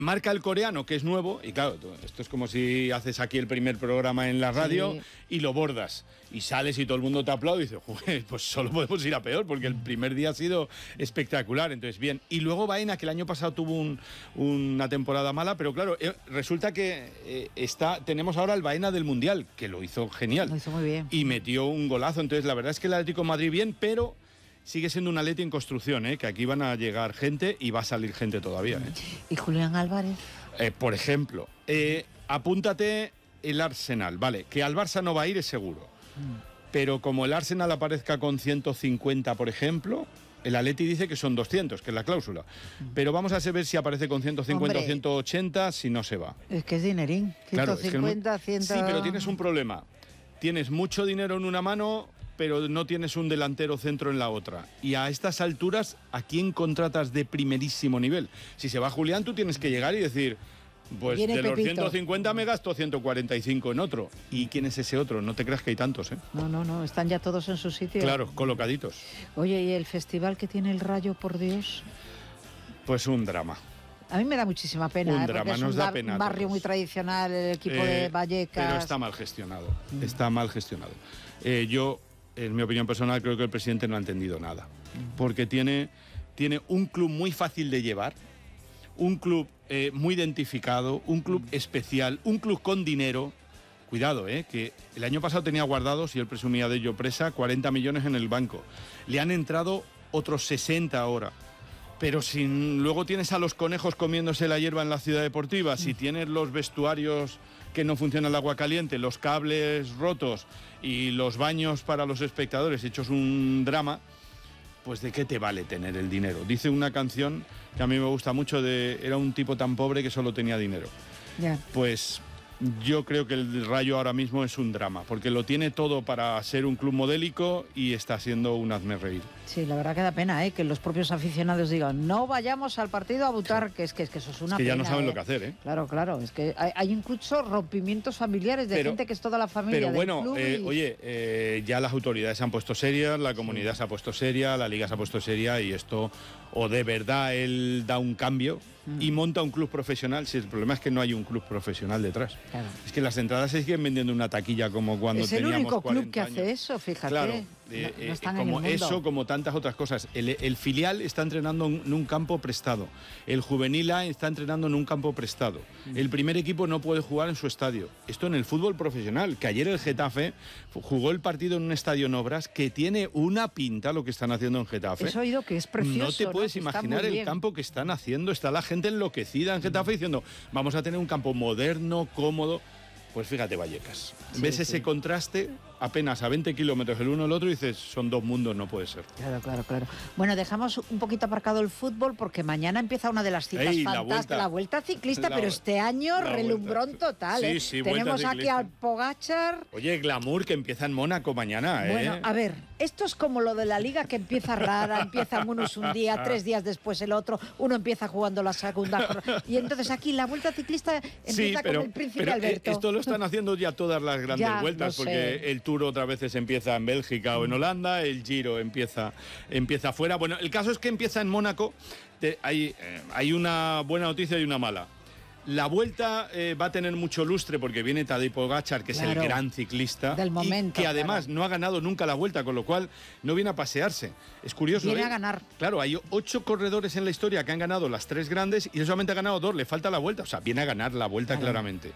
marca el coreano, que es nuevo, y claro, esto es como si haces aquí el primer programa en la radio y lo bordas, y sales y todo el mundo te aplaude y dices, joder, pues solo podemos ir a peor, porque el primer día ha sido espectacular, entonces bien. Y luego Baena, que el año pasado tuvo una temporada mala, pero claro, resulta que tenemos ahora el Baena del Mundial, que lo hizo genial. Lo hizo muy bien. Y metió un golazo, entonces la verdad es que el Atlético de Madrid bien, pero sigue siendo un Atleti en construcción, que aquí van a llegar gente y va a salir gente todavía. ¿Y Julián Álvarez? Por ejemplo, apúntate el Arsenal, vale, que al Barça no va a ir es seguro, pero como el Arsenal aparezca con 150, por ejemplo, el Atleti dice que son 200, que es la cláusula, pero vamos a ver si aparece con 150 o 180, si no se va. Es que es dinerín, 150, claro, 100... Sí, pero tienes un problema, tienes mucho dinero en una mano, pero no tienes un delantero centro en la otra. Y a estas alturas, ¿a quién contratas de primerísimo nivel? Si se va Julián, tú tienes que llegar y decir, pues de los 150 me gasto 145 en otro. ¿Y quién es ese otro? No te creas que hay tantos, ¿eh? No, están ya todos en su sitio. Claro, colocaditos. Oye, ¿y el festival que tiene el Rayo, por Dios? Pues un drama. A mí me da muchísima pena, un drama, porque nos da pena. Un barrio muy tradicional, el equipo de Vallecas. Pero está mal gestionado, está mal gestionado. Yo, en mi opinión personal, creo que el presidente no ha entendido nada, porque tiene un club muy fácil de llevar, un club muy identificado, un club especial, un club con dinero. Cuidado, que el año pasado tenía guardados, y él presumía de ello presa, 40 millones en el banco. Le han entrado otros 60 ahora. Pero si luego tienes a los conejos comiéndose la hierba en la ciudad deportiva, si tienes los vestuarios que no funciona el agua caliente, los cables rotos y los baños para los espectadores hechos un drama, pues ¿de qué te vale tener el dinero? Dice una canción que a mí me gusta mucho, era un tipo tan pobre que solo tenía dinero. Yeah. Pues yo creo que el Rayo ahora mismo es un drama, porque lo tiene todo para ser un club modélico y está siendo un hazmerreír. Sí, la verdad que da pena, que los propios aficionados digan, no vayamos al partido a votar, que eso es una pena. Que ya no saben lo que hacer, Claro, es que hay incluso rompimientos familiares de gente que es toda la familia. Pero bueno, del club ya las autoridades se han puesto serias, la comunidad se ha puesto seria, la liga se ha puesto seria, y esto, o de verdad él da un cambio y monta un club profesional. Si el problema es que no hay un club profesional detrás. Claro. Es que las entradas se siguen vendiendo en una taquilla como cuando teníamos 40 años. Es el único club que hace eso, fíjate. Claro, no están como en el mundo. eso, como tantas otras cosas. El filial está entrenando en un campo prestado. El juvenil A está entrenando en un campo prestado. El primer equipo no puede jugar en su estadio. Esto en el fútbol profesional, que ayer el Getafe jugó el partido en un estadio en obras que tiene una pinta lo que están haciendo en Getafe. He oído que es precioso. No te puedes imaginar el campo que están haciendo. Está la gente enloquecida en Getafe diciendo, vamos a tener un campo moderno, cómodo. Pues fíjate, Vallecas. ¿Ves ese contraste? Apenas a 20 kilómetros el uno del otro, y dices, son dos mundos, no puede ser. Claro. Bueno, dejamos un poquito aparcado el fútbol, porque mañana empieza una de las citas fantásticas, la Vuelta Ciclista, pero este año relumbrón total. Sí, tenemos aquí al Pogačar. Oye, glamour, que empieza en Mónaco mañana. Bueno, a ver, esto es como lo de la Liga, que empieza rara, empiezan unos un día, 3 días después el otro, uno empieza jugando la segunda, y entonces aquí la Vuelta Ciclista empieza con el Príncipe Alberto. Esto lo están haciendo ya todas las grandes vueltas, porque el Tour otra vez empieza en Bélgica o en Holanda, el Giro empieza fuera. Bueno, el caso es que empieza en Mónaco. Hay una buena noticia y una mala. La Vuelta va a tener mucho lustre porque viene Tadej Pogačar, que es el gran ciclista del momento, y que además no ha ganado nunca la Vuelta, con lo cual no viene a pasearse. Es curioso. Viene a ganar. Claro, hay 8 corredores en la historia que han ganado las 3 grandes y él solamente ha ganado 2, le falta la Vuelta. O sea, viene a ganar la Vuelta claramente.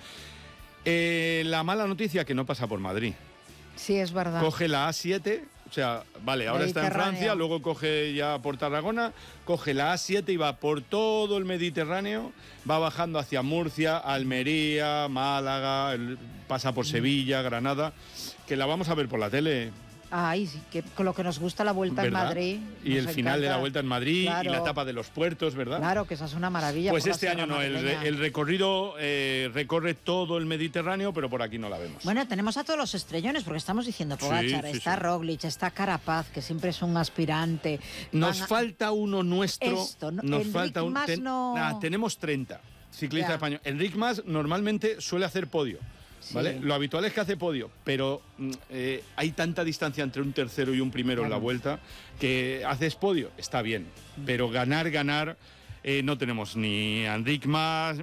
La mala noticia, que no pasa por Madrid. Sí, es verdad. Coge la A7, o sea, vale, ahora está en Francia, luego coge ya por Tarragona, coge la A7 y va por todo el Mediterráneo, va bajando hacia Murcia, Almería, Málaga, pasa por Sevilla, Granada, que la vamos a ver por la tele. Ay, sí, que con lo que nos gusta la Vuelta, ¿verdad?, en Madrid. Y el final de la Vuelta en Madrid, y la etapa de los puertos, ¿verdad? Claro, que esa es una maravilla. Pues este año no, el recorrido recorre todo el Mediterráneo, pero por aquí no la vemos. Bueno, tenemos a todos los estrellones, porque estamos diciendo Pogačar, está Roglic, está Carapaz, que siempre es un aspirante. Nos falta uno nuestro. Nos falta un. Tenemos 30 ciclistas españoles. Enric Mas normalmente suele hacer podio. ¿Vale? Lo habitual es que hace podio, pero hay tanta distancia entre un tercero y un primero en la Vuelta que haces podio, está bien, pero ganar, no tenemos ni a Enric Mas,